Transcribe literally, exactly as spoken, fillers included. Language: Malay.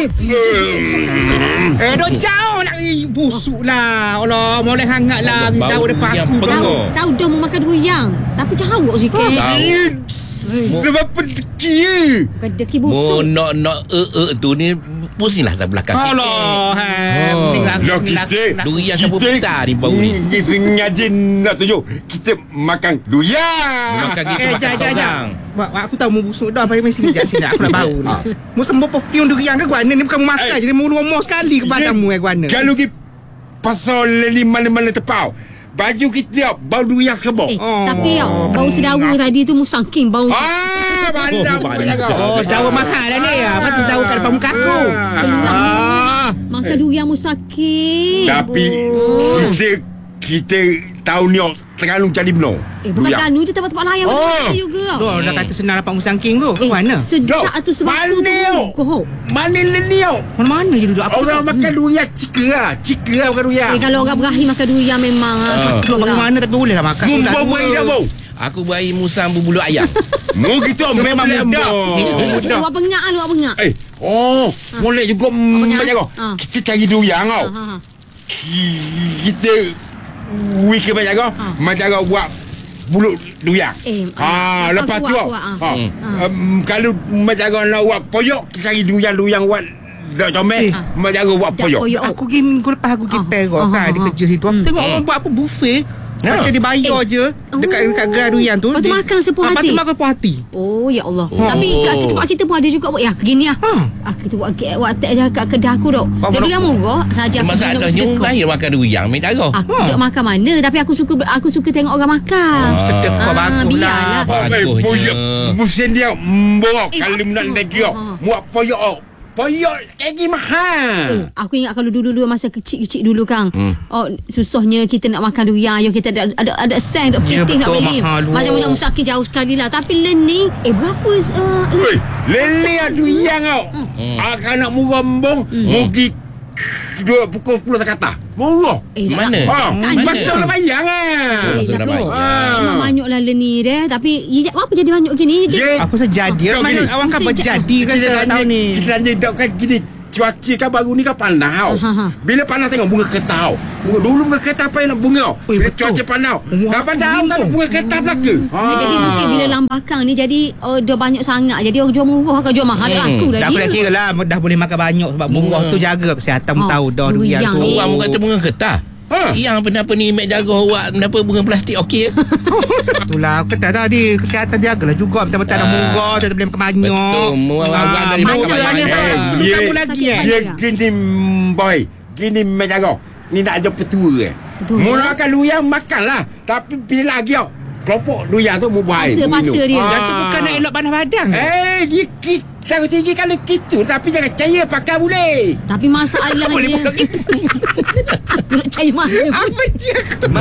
Eh, dok jauh nak busuk lah. Allah, boleh hangat lah. Tahu depan aku. Tahu, tahu dah mau makan durian. Tapi caruk sikit. Sebab pedeki je. Bukan deki busuk. Mo nak nak e e tu ni pusinglah tak belakang sikit. Allah. Lah kita durian siapa petar ni bau ni. Kita sengaja nak tunjuk kita makan durian. Makan kita Eh, makan jangan, jangan. seorang. Mak, mak, aku tahu mu busuk dah. Pagi mesti kejap sini. Aku nak bau ni. Mu sembuh perfume durian ke guana ni bukan makan Eh. je. Dia mu ngomong sekali ke badanmu eh guana. Kalau kita pasal leli mana-mana tepau, baju kita bau durian sekebok. Eh, tapi tau, bau sedawa tadi tu musangking bau. Ah, bandang Oh, kau jaga. Oh, sedawa mahal lah ni. Apa tu sedawa kat depan muka aku? Ah. Makan durian musangking. Tapi kita kita tahu ni terlalu jadi benar. Eh, bukan kanu je tempat-tempat layan Oh. oh. juga. Doh, dah kata senang dapat musangking tu. Ke Eh, mana? sejak tu sebab tu Mana tu. tu? Kohok. Mana leli kau? Mana-mana je duduk. Apa Orang makan durian cika lah. Cika lah makan durian. Eh, kalau orang berakhir makan durian memang ah, sakit Mana lah. mana tapi boleh lah makan. Mu Sudah bau dua. beri dah bau. Aku beri musang berbulu ayam. Mu kita memang mudah. mudah. Eh, luar pengak ah, luar pengak. Eh, oh, boleh juga banyak? macam kau. Ha. Kita cari durian kau. Ha, ha, ha. Kita wiki macam kau. Ha. Macam kau buat bulu durian. Eh, Ah, ah, lepas kuat, tu kuat, ah. ha. Hmm. Um, kalau macam kau nak buat poyok, kita cari durian-durian buat dak comel. Eh. Macam kau buat Dak poyok. poyok. Aku pergi minggu lepas aku pergi Ah, Perak ah, kan. Dia ah, kerja situ. Aku hmm. tengok orang buat apa buffet. Ya. Macam dia bayar Eh. je dekat Oh. dekat gerai durian tu. Lepas tu Dia- makan sepuas Ah, Lepas hati. tu makan puas hati. Oh ya Allah. Oh. Tapi kat tempat kita pun ada juga buat ya gini ah. Ha. Ah kita buat ke buat tak je kat kedai aku dok. Apa Dia nak- bilang murah saja aku Masalahnya sedekah. bayar makan durian ambil darah. Aku Ha. duk makan mana tapi aku suka aku suka tengok orang makan. Sedekah Ah, bagus biarlah. lah. Bagusnya. Eh, poyok. Musim dia mborok. Eh, Kalau apa? nak negeri kau. Ha, ha. Buat poyok kau. Poyok lagi mahal. Eh, aku ingat kalau dulu-dulu masa kecil-kecil dulu Kang. Hmm. Oh susahnya kita nak makan durian. Yo kita ada ada ada sen ada Ya, printing nak betul, beli. mahal, Macam oh. macam musaki jauh sekali lah. Tapi learning eh berapa uh, Weh, lele lah durian kau. Hmm. Akan nak murah mbong. Mugi dua pukul sepuluh tak kata. Murah. eh Mana? Ha, Kan Mana? lepas tu lah bayang ah. Eh, Betul dah tapi bayar. Ah. memang banyak lah learning dia. Tapi ya, apa jadi banyak gini? Dia, Ye. Aku sejadi. Kau Mana gini. awak kan Sejak- berjadi ke Kita tanya, tahun ni? kita tanya dok kan gini. Cuaca kan baru ni kan panas tau. Ha, ha. Bila panas tengok bunga ketah tau. Bunga, dulu bunga ketah apa yang nak bunga tau. Eh, Bila betul. cuaca panas. Wah, Dah panas tau kan bunga ketah belaka. Ha. Jadi mungkin bila lambakang ni jadi oh, dia banyak sangat. Jadi orang jual murah ke jual mahal Hmm. laku dah Dah aku dah dia. kira lah. Dah boleh makan banyak. Sebab bunga Bunga. tu jaga kesihatan. Ha, Tahu dah durian durian tu. ni. Orang pun kata bunga ketah. Ha. Yang apa-apa ni mek jaga awak kenapa bunga plastik okey. Itulah aku kata dah dia kesihatan jagalah juga. Betul-betul nak Ah. murah. Tak boleh makan banyak. Betul, murah Ah, awak dari mana makan lah ni, banyak. tak? Eh, Bukan ye. kamu lagi Sakit eh. banyak. Dia gini boy. Gini menjaga. Ni nak ada petua eh. Betul. Mula makan durian makanlah. Tapi pilih lagi tau. Kelompok durian tu mubahai. Pasa-pasa dia. Yang tu bukan nak elok panas badan. Eh, dia kita tinggi kalau gitu. Tapi jangan percaya pakai boleh. Tapi masalahnya Boleh pula gitu. aku nak cari mana. Apa je aku